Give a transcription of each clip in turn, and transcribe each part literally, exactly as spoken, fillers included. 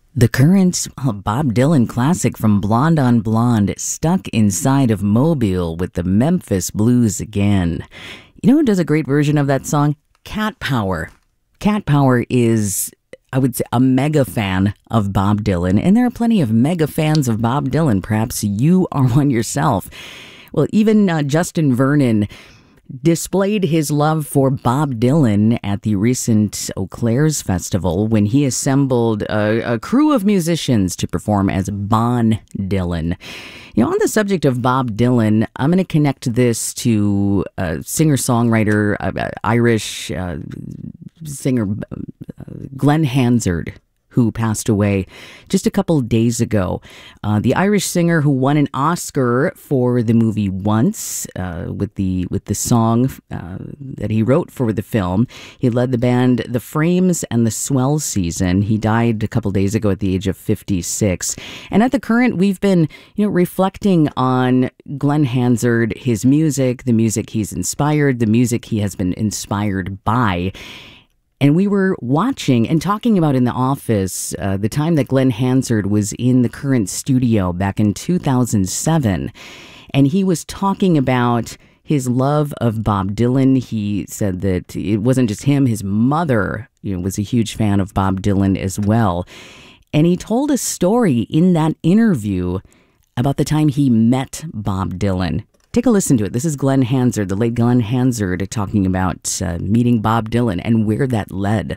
The current uh, Bob Dylan classic from Blonde on Blonde, Stuck Inside of Mobile with the Memphis Blues again. You know who does a great version of that song? Cat Power. Cat Power is, I would say, a mega fan of Bob Dylan, and there are plenty of mega fans of Bob Dylan. Perhaps you are one yourself. Well, even uh, Justin Vernon displayed his love for Bob Dylan at the recent Eau Claire's Festival when he assembled a, a crew of musicians to perform as Bon Dylan. You know, on the subject of Bob Dylan, I'm going to connect this to a singer-songwriter, uh, Irish uh, singer uh, Glenn Hansard, who passed away just a couple days ago. Uh, the Irish singer who won an Oscar for the movie Once uh, with the with the song uh, that he wrote for the film. He led the band The Frames and the Swell Season. He died a couple days ago at the age of fifty-six. And at the current, we've been you know reflecting on Glenn Hansard, his music, the music he's inspired, the music he has been inspired by. And we were watching and talking about in the office uh, the time that Glenn Hansard was in the current studio back in two thousand seven. And he was talking about his love of Bob Dylan. He said that it wasn't just him, his mother you know, was a huge fan of Bob Dylan as well. And he told a story in that interview about the time he met Bob Dylan. Take a listen to it. This is Glenn Hansard, the late Glenn Hansard, talking about uh, meeting Bob Dylan and where that led.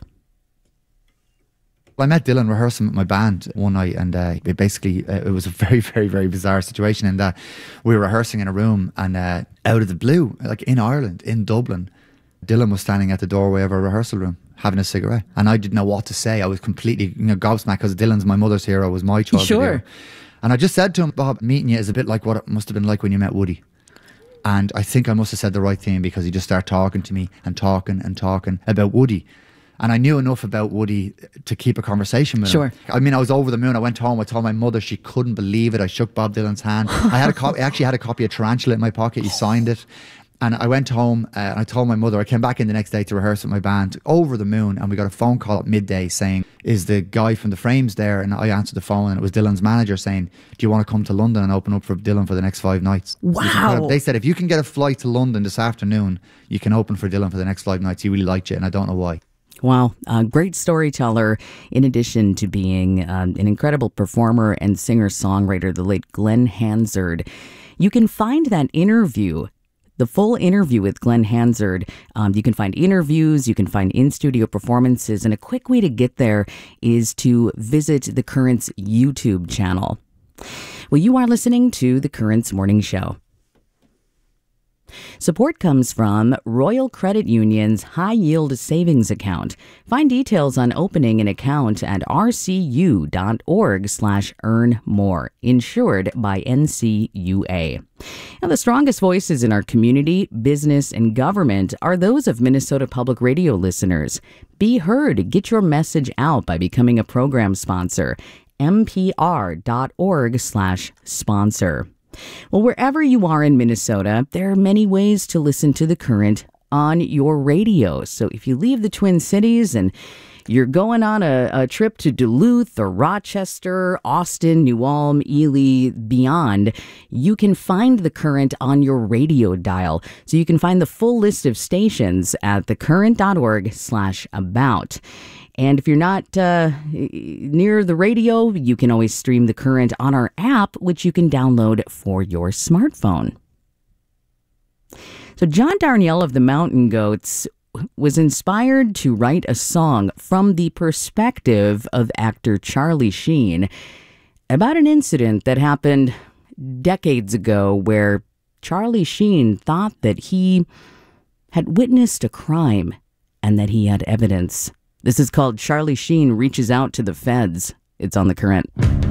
I met Dylan rehearsing with my band one night, and uh, it basically, uh, it was a very, very, very bizarre situation in that we were rehearsing in a room, and uh, out of the blue, like in Ireland, in Dublin, Dylan was standing at the doorway of our rehearsal room having a cigarette, and I didn't know what to say. I was completely you know, gobsmacked because Dylan's my mother's hero, was my childhood Sure. hero. And I just said to him, Bob, meeting you is a bit like what it must have been like when you met Woody. And I think I must have said the right thing because he just started talking to me and talking and talking about Woody. And I knew enough about Woody to keep a conversation with sure. him. I mean, I was over the moon. I went home. I told my mother. She couldn't believe it. I shook Bob Dylan's hand. I had a copy. I actually had a copy of Tarantula in my pocket. He signed it. And I went home uh, and I told my mother. I came back in the next day to rehearse with my band over the moon, and we got a phone call at midday saying, is the guy from the Frames there? And I answered the phone, and it was Dylan's manager saying, do you want to come to London and open up for Dylan for the next five nights? Wow. They said, if you can get a flight to London this afternoon, you can open for Dylan for the next five nights. He really liked you, and I don't know why. Wow, a great storyteller, in addition to being um, an incredible performer and singer-songwriter, the late Glenn Hansard. You can find that interview, the full interview with Glenn Hansard. Um, you can find interviews, you can find in-studio performances, and a quick way to get there is to visit The Current's YouTube channel. Well, you are listening to The Current's Morning Show. Support comes from Royal Credit Union's High Yield Savings Account. Find details on opening an account at rcu.org slash earn more. Insured by N C U A. Now, the strongest voices in our community, business, and government are those of Minnesota Public Radio listeners. Be heard. Get your message out by becoming a program sponsor. npr.org slash sponsor. Well, wherever you are in Minnesota, there are many ways to listen to The Current on your radio. So if you leave the Twin Cities and you're going on a, a trip to Duluth or Rochester, Austin, New Ulm, Ely, beyond, you can find The Current on your radio dial. So you can find the full list of stations at thecurrent.org slash about. And if you're not uh, near the radio, you can always stream The Current on our app, which you can download for your smartphone. So John Darnielle of the Mountain Goats was inspired to write a song from the perspective of actor Charlie Sheen about an incident that happened decades ago where Charlie Sheen thought that he had witnessed a crime and that he had evidence. This is called Charlie Sheen Reaches Out to the Feds. It's on The Current.